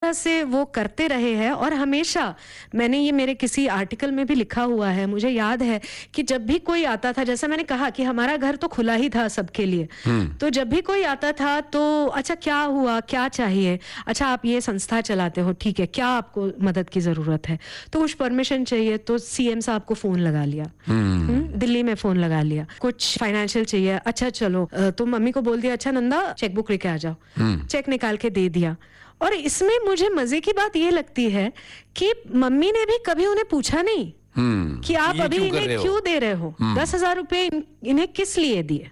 तरह से वो करते रहे हैं। और हमेशा मैंने ये मेरे किसी आर्टिकल में भी लिखा हुआ है, मुझे याद है कि जब भी कोई आता था, जैसा मैंने कहा कि हमारा घर तो खुला ही था सबके लिए, तो जब भी कोई आता था तो अच्छा क्या हुआ, क्या चाहिए, अच्छा आप ये संस्था चलाते हो, ठीक है, क्या आपको मदद की जरूरत है, तो कुछ परमिशन चाहिए तो सीएम साहब को फोन लगा लिया, दिल्ली में फोन लगा लिया, कुछ फाइनेंशियल चाहिए, अच्छा चलो तो मम्मी को बोल दिया अच्छा नंदा चेकबुक लेके आ जाओ, चेक निकाल के दे दिया। और इसमें मुझे मजे की बात ये लगती है कि मम्मी ने भी कभी उन्हें पूछा नहीं कि आप अभी इन्हें क्यों दे रहे हो, 10,000 रुपए इन्हें किस लिए दिए।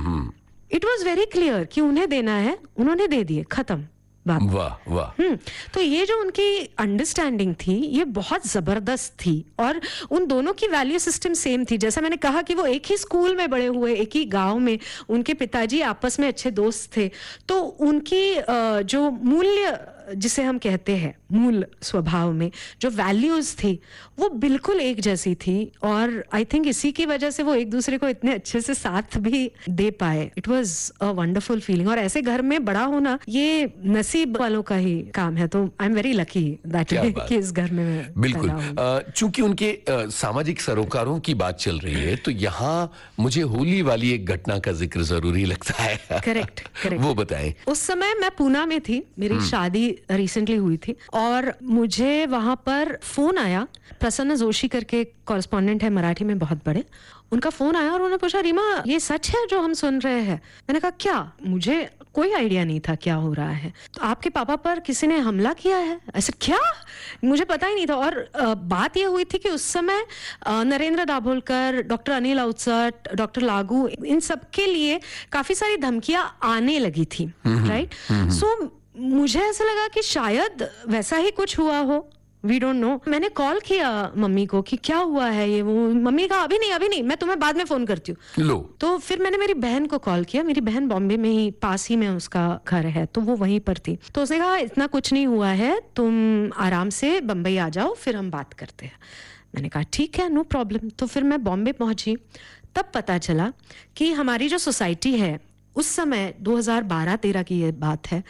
इट वॉज वेरी क्लियर कि उन्हें देना है, उन्होंने दे दिए, खत्म बात। वाह वाह। तो ये जो उनकी अंडरस्टैंडिंग थी ये बहुत जबरदस्त थी, और उन दोनों की वैल्यू सिस्टम सेम थी। जैसा मैंने कहा कि वो एक ही स्कूल में बड़े हुए, एक ही गांव में, उनके पिताजी आपस में अच्छे दोस्त थे, तो उनकी जो मूल्य जिसे हम कहते हैं मूल स्वभाव में जो वैल्यूज थी वो बिल्कुल एक जैसी थी। और आई थिंक इसी की वजह से वो एक दूसरे को इतने अच्छे से साथ भी दे पाए। It was a wonderful feeling. और ऐसे घर में बड़ा होना ये नसीब वालों का ही काम है। तो I am very lucky that कि इस घर में मैं बिल्कुल। चूंकि उनके सामाजिक सरोकारों की बात चल रही है तो यहाँ मुझे होली वाली एक घटना का जिक्र जरूरी लगता है। करेक्ट वो बताएं। उस समय मैं पूना में थी, मेरी शादी रिसेंटली हुई थी, और मुझे वहां पर फोन आया। प्रसन्न जोशी करके कॉरेस्पॉन्डेंट है मराठी में बहुत बड़े, उनका फोन आया और उन्होंने पूछा रीमा ये सच है जो हम सुन रहे हैं। मैंने कहा क्या, मुझे कोई आइडिया नहीं था क्या हो रहा है। तो आपके पापा पर किसी ने हमला किया है? ऐसे क्या, मुझे पता ही नहीं था। और बात ये हुई थी कि उस समय नरेंद्र दाभोलकर, डॉक्टर अनिल अवचट, डॉक्टर लागू, इन सब के लिए काफी सारी धमकियां आने लगी थी, राइट। सो मुझे ऐसा लगा कि शायद वैसा ही कुछ हुआ हो, वी डोंट नो। मैंने कॉल किया मम्मी को कि क्या हुआ है ये वो। मम्मी कहा अभी नहीं, मैं तुम्हें बाद में फोन करती हूँ। लो, तो फिर मैंने मेरी बहन को कॉल किया। मेरी बहन बॉम्बे में ही, पास ही में उसका घर है, तो वो वहीं पर थी। तो उसने कहा इतना कुछ नहीं हुआ है, तुम आराम से बम्बई आ जाओ, फिर हम बात करते हैं। मैंने कहा ठीक है, नो प्रॉब्लम। तो फिर मैं बॉम्बे पहुंची। तब पता चला कि हमारी जो सोसाइटी है उस समय 2012-13 की ये बात है,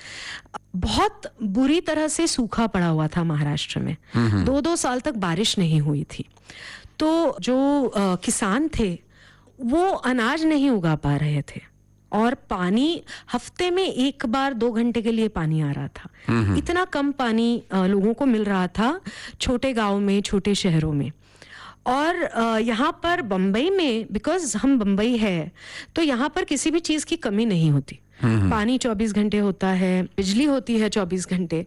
बहुत बुरी तरह से सूखा पड़ा हुआ था महाराष्ट्र में। 2-2 साल तक बारिश नहीं हुई थी। तो जो किसान थे वो अनाज नहीं उगा पा रहे थे, और पानी हफ्ते में 1 बार 2 घंटे के लिए पानी आ रहा था। इतना कम पानी लोगों को मिल रहा था छोटे गांव में, छोटे शहरों में। और यहाँ पर बम्बई में, बिकॉज हम बम्बई है, तो यहाँ पर किसी भी चीज की कमी नहीं होती। पानी 24 घंटे होता है, बिजली होती है 24 घंटे।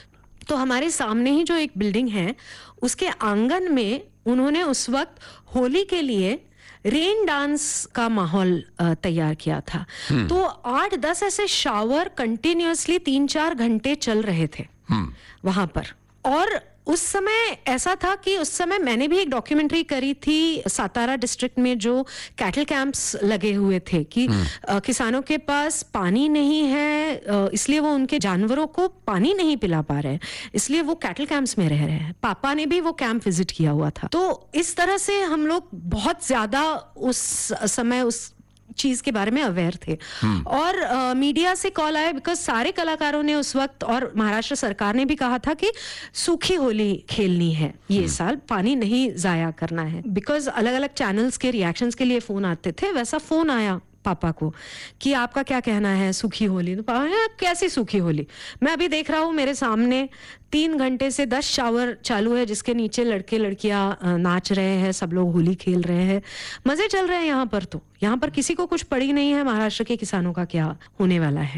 तो हमारे सामने ही जो एक बिल्डिंग है उसके आंगन में उन्होंने उस वक्त होली के लिए रेन डांस का माहौल तैयार किया था। तो 8-10 ऐसे शावर कंटिन्यूअसली 3-4 घंटे चल रहे थे वहां पर। और उस समय ऐसा था कि उस समय मैंने भी एक डॉक्यूमेंट्री करी थी सातारा डिस्ट्रिक्ट में, जो कैटल कैंप्स लगे हुए थे कि किसानों के पास पानी नहीं है, इसलिए वो उनके जानवरों को पानी नहीं पिला पा रहे हैं, इसलिए वो कैटल कैंप्स में रह रहे हैं। पापा ने भी वो कैंप विजिट किया हुआ था। तो इस तरह से हम लोग बहुत ज्यादा उस समय उस चीज के बारे में अवेयर थे। और मीडिया से कॉल आया, बिकॉज सारे कलाकारों ने उस वक्त, और महाराष्ट्र सरकार ने भी कहा था कि सूखी होली खेलनी है ये साल, पानी नहीं जाया करना है। बिकॉज अलग अलग चैनल्स के रिएक्शंस के लिए फोन आते थे, वैसा फोन आया पापा को कि आपका क्या कहना है सूखी होली। तो पापा ने कैसी सूखी होली, मैं अभी देख रहा हूँ मेरे सामने 3 घंटे से 10 शावर चालू है जिसके नीचे लड़के लड़कियां नाच रहे हैं, सब लोग होली खेल रहे हैं, मजे चल रहे हैं यहाँ पर। तो यहाँ पर किसी को कुछ पड़ी नहीं है महाराष्ट्र के किसानों का क्या होने वाला है।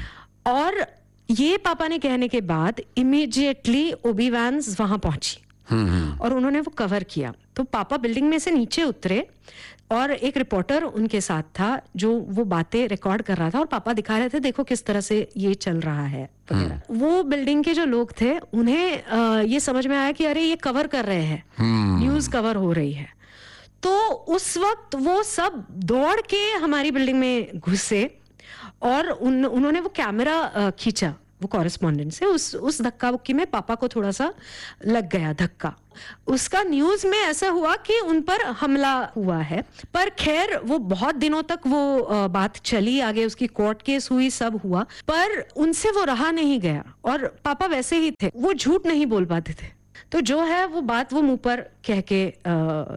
और ये पापा ने कहने के बाद इमीडिएटली ओबी वैन्स वहां पहुंची और उन्होंने वो कवर किया। तो पापा बिल्डिंग में से नीचे उतरे और एक रिपोर्टर उनके साथ था जो वो बातें रिकॉर्ड कर रहा था, और पापा दिखा रहे थे देखो किस तरह से ये चल रहा है वगैरह। वो बिल्डिंग के जो लोग थे उन्हें ये समझ में आया कि अरे ये कवर कर रहे हैं, न्यूज कवर हो रही है। तो उस वक्त वो सब दौड़ के हमारी बिल्डिंग में घुसे और उन्होंने वो कैमरा खींचा वो कॉरेस्पॉन्डेंट से, उस धक्का मुक्की में पापा को थोड़ा सा लग गया धक्का। उसका न्यूज में ऐसा हुआ कि उन पर हमला हुआ है, पर खैर वो बहुत दिनों तक वो बात चली, आगे उसकी कोर्ट केस हुई, सब हुआ, पर उनसे वो रहा नहीं गया। और पापा वैसे ही थे, वो झूठ नहीं बोल पाते थे, तो जो है वो बात वो मुंह पर कह के